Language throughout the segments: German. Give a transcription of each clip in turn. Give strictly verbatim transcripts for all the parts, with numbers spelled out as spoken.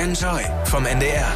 Enjoy vom N D R.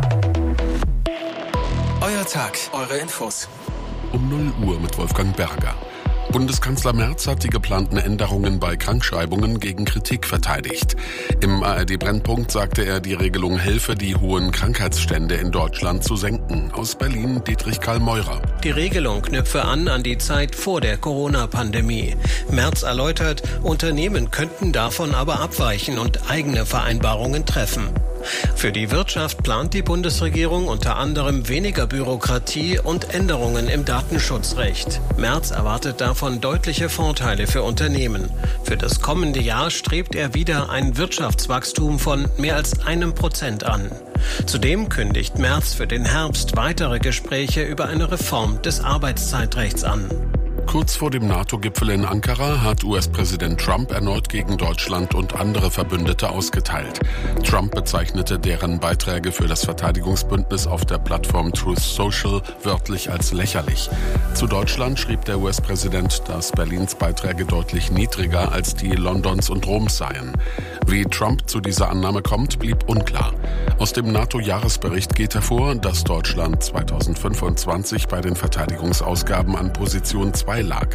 Euer Tag, eure Infos. Um null Uhr mit Wolfgang Berger. Bundeskanzler Merz hat die geplanten Änderungen bei Krankschreibungen gegen Kritik verteidigt. Im A R D-Brennpunkt sagte er, die Regelung helfe, die hohen Krankheitsstände in Deutschland zu senken. Aus Berlin Dietrich Karl Meurer. Die Regelung knüpfe an an die Zeit vor der Corona-Pandemie. Merz erläutert, Unternehmen könnten davon aber abweichen und eigene Vereinbarungen treffen. Für die Wirtschaft plant die Bundesregierung unter anderem weniger Bürokratie und Änderungen im Datenschutzrecht. Merz erwartet davon deutliche Vorteile für Unternehmen. Für das kommende Jahr strebt er wieder ein Wirtschaftswachstum von mehr als einem Prozent an. Zudem kündigt Merz für den Herbst weitere Gespräche über eine Reform des Arbeitszeitrechts an. Kurz vor dem NATO-Gipfel in Ankara hat U S-Präsident Trump erneut gegen Deutschland und andere Verbündete ausgeteilt. Trump bezeichnete deren Beiträge für das Verteidigungsbündnis auf der Plattform Truth Social wörtlich als lächerlich. Zu Deutschland schrieb der U S-Präsident, dass Berlins Beiträge deutlich niedriger als die Londons und Roms seien. Wie Trump zu dieser Annahme kommt, blieb unklar. Aus dem NATO-Jahresbericht geht hervor, dass Deutschland zweitausendfünfundzwanzig bei den Verteidigungsausgaben an Position zwei lag.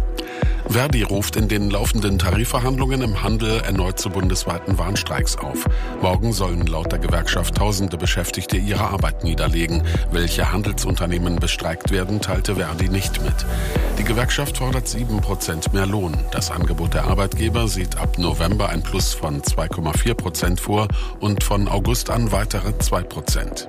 Verdi ruft in den laufenden Tarifverhandlungen im Handel erneut zu bundesweiten Warnstreiks auf. Morgen sollen laut der Gewerkschaft tausende Beschäftigte ihre Arbeit niederlegen. Welche Handelsunternehmen bestreikt werden, teilte Verdi nicht mit. Die Gewerkschaft fordert sieben Prozent mehr Lohn. Das Angebot der Arbeitgeber sieht ab November ein Plus von zwei Komma vier Prozent vor und von August an weitere zwei Prozent.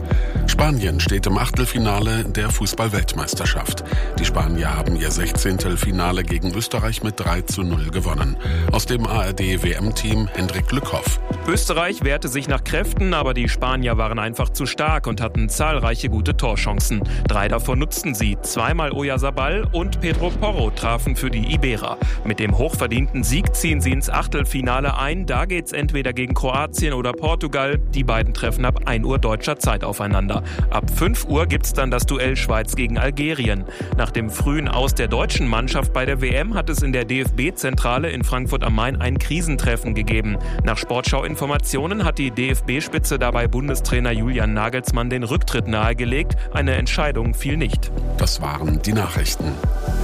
Spanien steht im Achtelfinale der Fußball-Weltmeisterschaft. Die Spanier haben ihr sechzehnten Finale gegen Österreich mit drei zu null gewonnen. Aus dem A R D-W M-Team Hendrik Glückhoff. Österreich wehrte sich nach Kräften, aber die Spanier waren einfach zu stark und hatten zahlreiche gute Torchancen. Drei davon nutzten sie. Zweimal Oyarzabal und Pedro Porro trafen für die Iberer. Mit dem hochverdienten Sieg ziehen sie ins Achtelfinale ein. Da geht's entweder gegen Kroatien oder Portugal. Die beiden treffen ab ein Uhr deutscher Zeit aufeinander. Ab fünf Uhr gibt's dann das Duell Schweiz gegen Algerien. Nach dem frühen Aus der deutschen Mannschaft bei der W M hat es in der D F B-Zentrale in Frankfurt am Main ein Krisentreffen gegeben. Nach Sportschau-Informationen hat die D F B-Spitze dabei Bundestrainer Julian Nagelsmann den Rücktritt nahegelegt. Eine Entscheidung fiel nicht. Das waren die Nachrichten.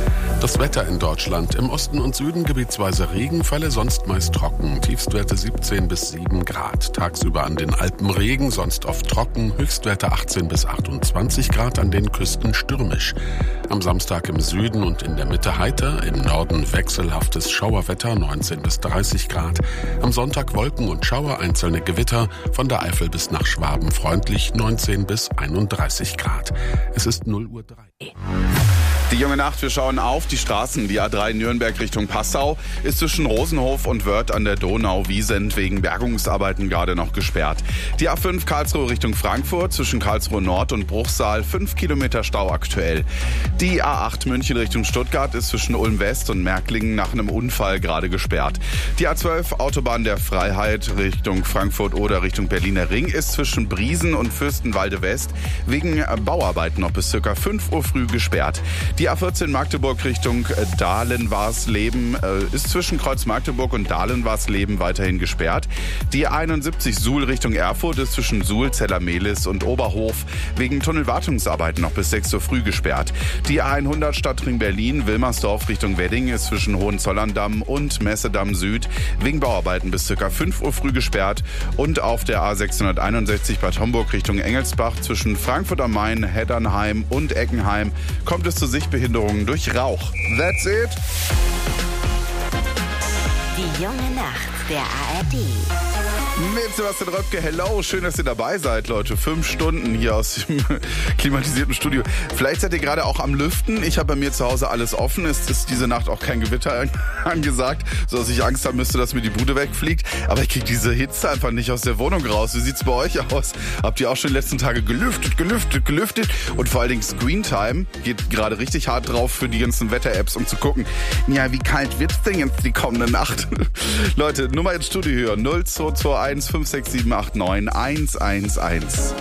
Das Wetter in Deutschland. Im Osten und Süden gebietsweise Regenfälle, sonst meist trocken. Tiefstwerte siebzehn bis sieben Grad. Tagsüber an den Alpen Regen, sonst oft trocken. Höchstwerte achtzehn bis achtundzwanzig Grad, an den Küsten stürmisch. Am Samstag im Süden und in der Mitte heiter, im Norden wechselhaftes Schauerwetter, neunzehn bis dreißig Grad. Am Sonntag Wolken und Schauer, einzelne Gewitter, von der Eifel bis nach Schwaben freundlich, neunzehn bis einunddreißig Grad. Es ist null Uhr drei. Die junge Nacht, wir schauen auf die Straßen. Die A drei Nürnberg Richtung Passau ist zwischen Rosenhof und Wörth an der Donau-Wiesent wegen Bergungsarbeiten gerade noch gesperrt. Die A fünf Karlsruhe Richtung Frankfurt zwischen Karlsruhe Nord und Bruchsal fünf Kilometer Stau aktuell. Die A acht München Richtung Stuttgart ist zwischen Ulm West und Märklingen nach einem Unfall gerade gesperrt. Die A zwölf Autobahn der Freiheit Richtung Frankfurt oder Richtung Berliner Ring ist zwischen Briesen und Fürstenwalde West wegen Bauarbeiten noch bis circa fünf Uhr früh gesperrt. Die A vierzehn Magdeburg Richtung Dahlen-Warsleben äh, ist zwischen Kreuz Magdeburg und Dahlen-Warsleben weiterhin gesperrt. Die A einundsiebzig Suhl Richtung Erfurt ist zwischen Suhl, Zellermehlis und Oberhof wegen Tunnelwartungsarbeiten noch bis sechs Uhr früh gesperrt. Die A hundert Stadtring Berlin, Wilmersdorf Richtung Wedding ist zwischen Hohenzollern-Damm und Messedamm Süd wegen Bauarbeiten bis ca. fünf Uhr früh gesperrt. Und auf der A sechshunderteinundsechzig Bad Homburg Richtung Engelsbach zwischen Frankfurt am Main, Heddernheim und Eckenheim kommt es zu Sichtbehinderungen durch Rauch. That's it. Die junge Nacht, der A R D. Mit Sebastian Röpke, hello, schön, dass ihr dabei seid, Leute. Fünf Stunden hier aus dem klimatisierten Studio. Vielleicht seid ihr gerade auch am Lüften. Ich habe bei mir zu Hause alles offen. Es ist diese Nacht auch kein Gewitter angesagt, sodass ich Angst haben müsste, dass mir die Bude wegfliegt. Aber ich kriege diese Hitze einfach nicht aus der Wohnung raus. Wie sieht's bei euch aus? Habt ihr auch schon die letzten Tage gelüftet, gelüftet, gelüftet? Und vor allen Dingen Screentime geht gerade richtig hart drauf für die ganzen Wetter-Apps, um zu gucken, ja, wie kalt wird's denn jetzt die kommende Nacht? Leute, Nummer ins Studio hören. null zwei zwei eins fünf sechs sieben acht neun eins eins eins.